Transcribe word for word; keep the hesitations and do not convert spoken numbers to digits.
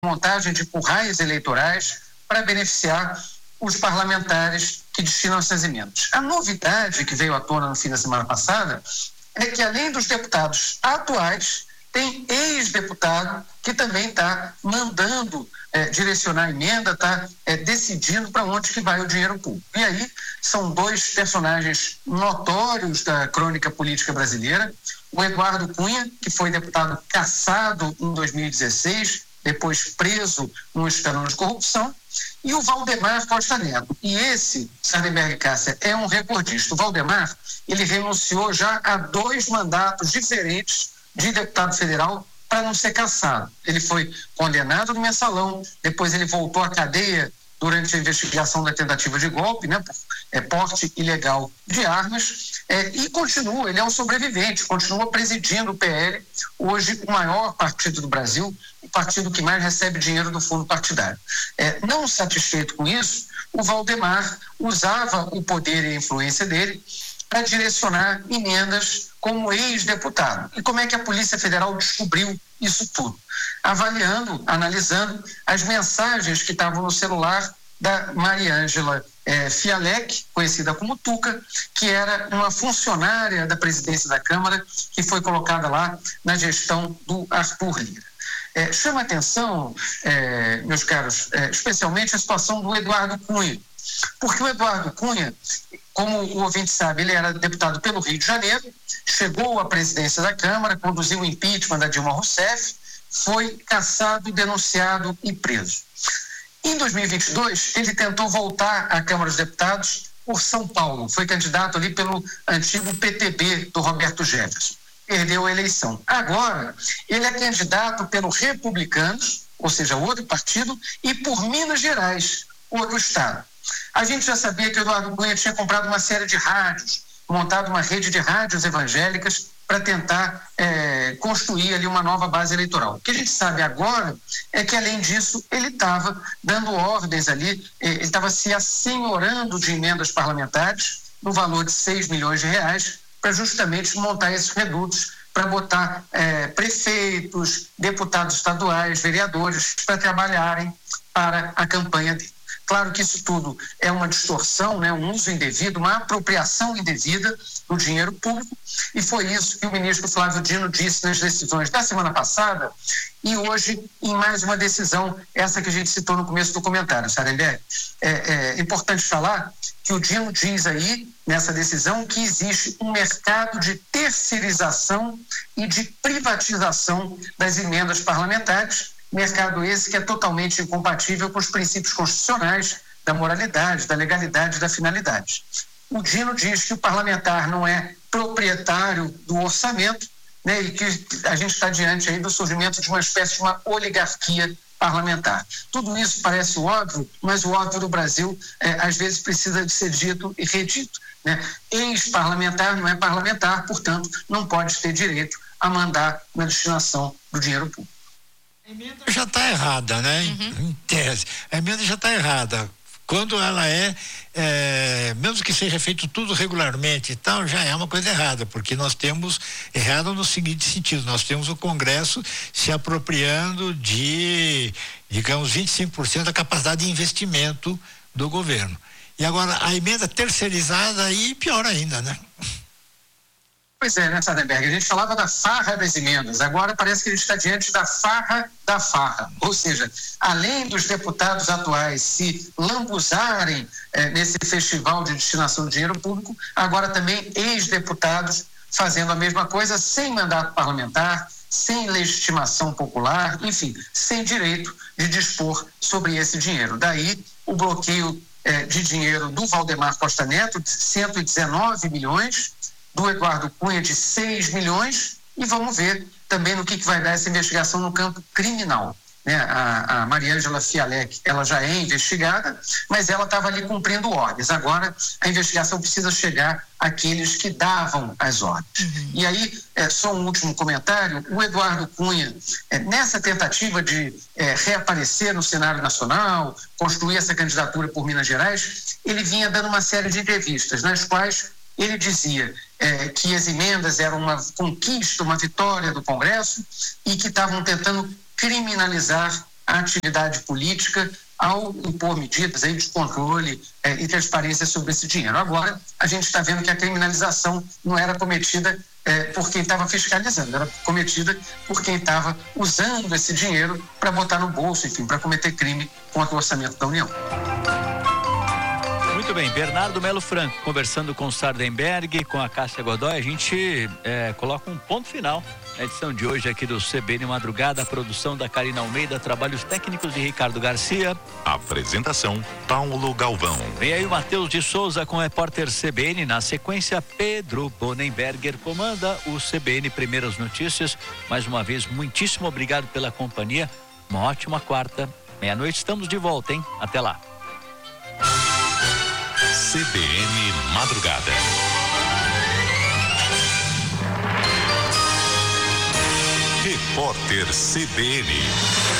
montagem de currais eleitorais para beneficiar os parlamentares que destinam essas emendas. A novidade que veio à tona no fim da semana passada é que, além dos deputados atuais, tem ex-deputado que também está mandando é, direcionar a emenda, está é, decidindo para onde que vai o dinheiro público. E aí são dois personagens notórios da crônica política brasileira: o Eduardo Cunha, que foi deputado cassado em dois mil e dezesseis, depois preso num escândalo de corrupção, e o Valdemar Costa Neto. E esse, Sardenberg e Cássia, é um recordista. O Valdemar, ele renunciou já a dois mandatos diferentes de deputado federal para não ser cassado. Ele foi condenado no mensalão, depois ele voltou à cadeia durante a investigação da tentativa de golpe, né, por é, porte ilegal de armas, é, e continua, ele é um sobrevivente, continua presidindo o P L, hoje o maior partido do Brasil, o partido que mais recebe dinheiro do fundo partidário. É, não satisfeito com isso, o Valdemar usava o poder e a influência dele para direcionar emendas como ex-deputado. E como é que a Polícia Federal descobriu isso tudo? Avaliando, analisando as mensagens que estavam no celular da Mariângela eh, Fialec, conhecida como Tuca, que era uma funcionária da presidência da Câmara, que foi colocada lá na gestão do Arthur Lira. Eh, chama atenção, eh, meus caros, eh, especialmente a situação do Eduardo Cunha, porque o Eduardo Cunha, como o ouvinte sabe, ele era deputado pelo Rio de Janeiro, chegou à presidência da Câmara, conduziu o impeachment da Dilma Rousseff, foi cassado, denunciado e preso. Em dois mil e vinte e dois, ele tentou voltar à Câmara dos Deputados por São Paulo, foi candidato ali pelo antigo P T B do Roberto Jefferson, perdeu a eleição. Agora, ele é candidato pelo Republicanos, ou seja, outro partido, e por Minas Gerais, outro estado. A gente já sabia que o Eduardo Cunha tinha comprado uma série de rádios, montado uma rede de rádios evangélicas para tentar é, construir ali uma nova base eleitoral. O que a gente sabe agora é que, além disso, ele estava dando ordens ali, ele estava se assenhorando de emendas parlamentares no valor de seis milhões de reais para justamente montar esses redutos, para botar é, prefeitos, deputados estaduais, vereadores para trabalharem para a campanha dele. Claro que isso tudo é uma distorção, né, um uso indevido, uma apropriação indevida do dinheiro público, e foi isso que o ministro Flávio Dino disse nas decisões da semana passada e hoje em mais uma decisão, essa que a gente citou no começo do comentário, Sardenberg. É, é importante falar que o Dino diz aí, nessa decisão, que existe um mercado de terceirização e de privatização das emendas parlamentares, mercado esse que é totalmente incompatível com os princípios constitucionais da moralidade, da legalidade e da finalidade. O Dino diz que o parlamentar não é proprietário do orçamento, né, e que a gente está diante aí do surgimento de uma espécie de uma oligarquia parlamentar. Tudo isso parece óbvio, mas o óbvio do Brasil é, às vezes precisa de ser dito e redito, né? Ex-parlamentar não é parlamentar, portanto não pode ter direito a mandar na destinação do dinheiro público. A emenda já está errada, né? Uhum. Em tese. A emenda já está errada. Quando ela é, é, mesmo que seja feito tudo regularmente e tal, já é uma coisa errada, porque nós temos, errado no seguinte sentido, nós temos o Congresso se apropriando de, digamos, vinte e cinco por cento da capacidade de investimento do governo. E agora a emenda terceirizada aí, pior ainda, né? Pois é, né, Sardenberg? A gente falava da farra das emendas, agora parece que a gente está diante da farra da farra. Ou seja, além dos deputados atuais se lambuzarem eh, nesse festival de destinação de dinheiro público, agora também ex-deputados fazendo a mesma coisa, sem mandato parlamentar, sem legitimação popular, enfim, sem direito de dispor sobre esse dinheiro. Daí o bloqueio eh, de dinheiro do Valdemar Costa Neto, de cento e dezenove milhões, do Eduardo Cunha de seis milhões, e vamos ver também no que, que vai dar essa investigação no campo criminal. Né? A, a Mariângela Fialec, ela já é investigada, mas ela estava ali cumprindo ordens. Agora a investigação precisa chegar àqueles que davam as ordens. Uhum. E aí, é, só um último comentário, o Eduardo Cunha, é, nessa tentativa de é, reaparecer no cenário nacional, construir essa candidatura por Minas Gerais, ele vinha dando uma série de entrevistas, nas quais ele dizia é, que as emendas eram uma conquista, uma vitória do Congresso, e que estavam tentando criminalizar a atividade política ao impor medidas aí de controle eh, e transparência sobre esse dinheiro. Agora, a gente está vendo que a criminalização não era cometida eh, por quem estava fiscalizando, era cometida por quem estava usando esse dinheiro para botar no bolso, enfim, para cometer crime contra o orçamento da União. Muito bem, Bernardo Melo Franco conversando com o Sardenberg, com a Cássia Godoy. A gente é, coloca um ponto final na edição de hoje aqui do C B N Madrugada, a produção da Karina Almeida, trabalhos técnicos de Ricardo Garcia. Apresentação, Paulo Galvão. Vem aí o Matheus de Souza com o repórter C B N. Na sequência, Pedro Bonenberger comanda o C B N Primeiras Notícias. Mais uma vez, muitíssimo obrigado pela companhia. Uma ótima quarta. Meia-noite estamos de volta, hein? Até lá. C B N Madrugada. Repórter C B N.